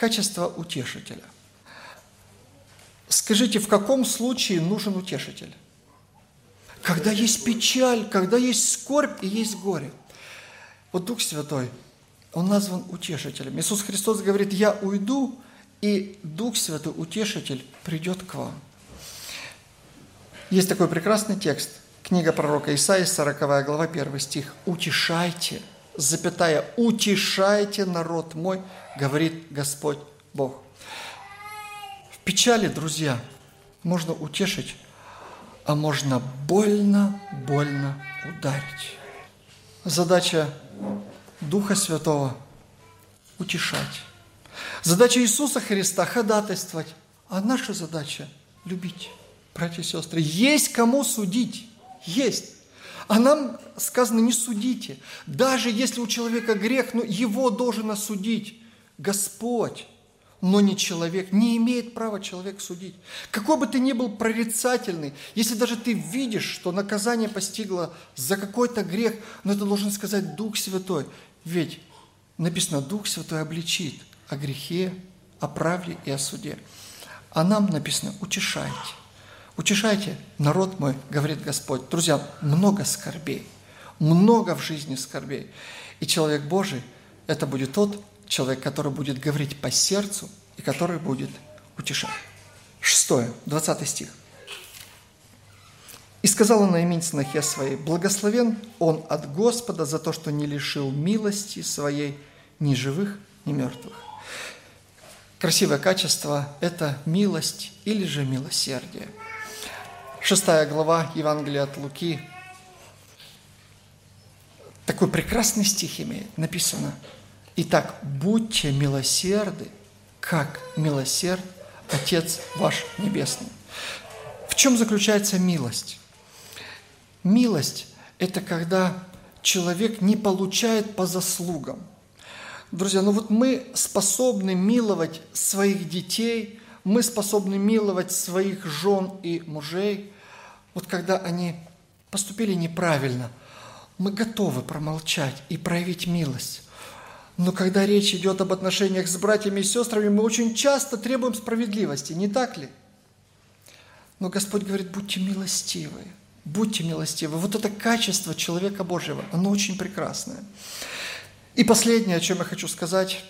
Качество утешителя. Скажите, в каком случае нужен утешитель? Когда есть печаль, когда есть скорбь и есть горе. Вот Дух Святой, Он назван утешителем. Иисус Христос говорит: «Я уйду, и Дух Святой, утешитель, придет к вам». Есть такой прекрасный текст. Книга пророка Исаии, 40 глава, 1 стих. «Утешайте, утешайте народ мой, говорит Господь Бог». В печали, друзья, можно утешить, а можно больно ударить. Задача Духа Святого – утешать. Задача Иисуса Христа – ходатайствовать. А наша задача – любить. Братья и сестры, есть кому судить. Есть. А нам сказано: не судите. Даже если у человека грех, его должен осудить Господь. Но не человек. Не имеет права человек судить. Какой бы ты ни был прорицательный, если даже ты видишь, что наказание постигло за какой-то грех, но это должен сказать Дух Святой. Ведь написано: Дух Святой обличит о грехе, о правде и о суде. А нам написано: утешайте. Утешайте, народ мой, говорит Господь. Друзья, много скорбей, много в жизни скорбей. И человек Божий – это будет тот человек, который будет говорить по сердцу и который будет утешать. 6, 20 стих. «И сказал он наименьше снохе своей: благословен он от Господа за то, что не лишил милости своей ни живых, ни мертвых». Красивое качество – это милость или же милосердие. 6 глава Евангелия от Луки. Такой прекрасный стих имеет. Написано: «Итак, будьте милосерды, как милосерд Отец ваш Небесный». В чем заключается милость? Милость – это когда человек не получает по заслугам. Друзья, мы способны миловать своих детей, мы способны миловать своих жен и мужей. Вот когда они поступили неправильно, мы готовы промолчать и проявить милость. Но когда речь идет об отношениях с братьями и сестрами, мы очень часто требуем справедливости, не так ли? Но Господь говорит: будьте милостивы, будьте милостивы. Вот это качество человека Божьего, оно очень прекрасное. И последнее, о чем я хочу сказать,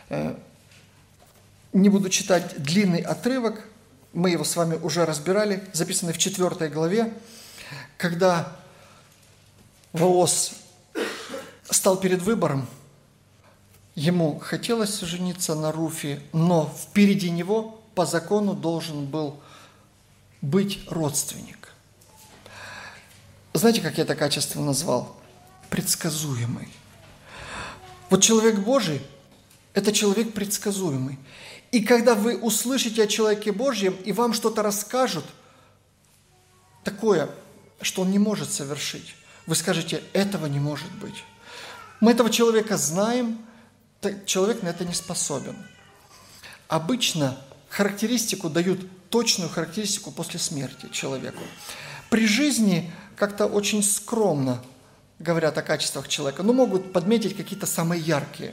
не буду читать длинный отрывок, мы его с вами уже разбирали, записанный в 4 главе, когда Вооз стал перед выбором. Ему хотелось жениться на Руфе, но впереди него по закону должен был быть родственник. Знаете, как я это качество назвал? Предсказуемый. Вот человек Божий – это человек предсказуемый. И когда вы услышите о человеке Божьем, и вам что-то расскажут такое, что он не может совершить, вы скажете: этого не может быть. Мы этого человека знаем, человек на это не способен. Обычно характеристику дают, точную характеристику после смерти человеку. При жизни как-то очень скромно говорят о качествах человека, могут подметить какие-то самые яркие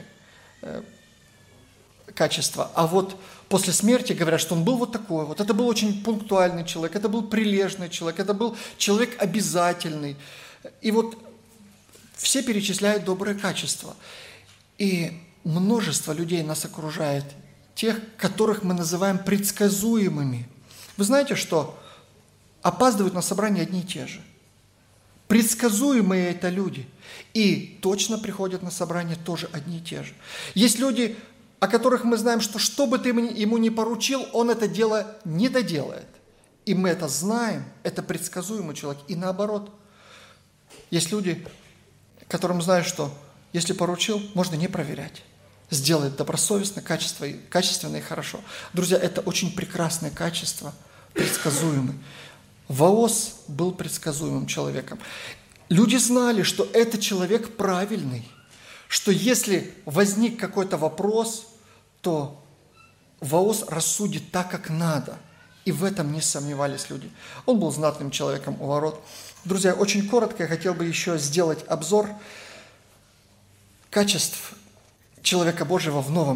качества. А вот после смерти говорят, что он был вот такой вот. Это был очень пунктуальный человек, это был прилежный человек, это был человек обязательный. И вот все перечисляют добрые качества. И множество людей нас окружает, тех, которых мы называем предсказуемыми. Вы знаете, что опаздывают на собрание одни и те же. Предсказуемые это люди. И точно приходят на собрание тоже одни и те же. Есть люди, о которых мы знаем, что бы ты ему ни поручил, он это дело не доделает. И мы это знаем, это предсказуемый человек. И наоборот, есть люди, которым знаешь, что если поручил, можно не проверять. Сделает добросовестно, качественно и хорошо. Друзья, это очень прекрасное качество, предсказуемый. Вооз был предсказуемым человеком. Люди знали, что это человек правильный, что если возник какой-то вопрос, то Вооз рассудит так, как надо. И в этом не сомневались люди. Он был знатным человеком у ворот. Друзья, очень коротко я хотел бы еще сделать обзор качеств человека Божьего в Новом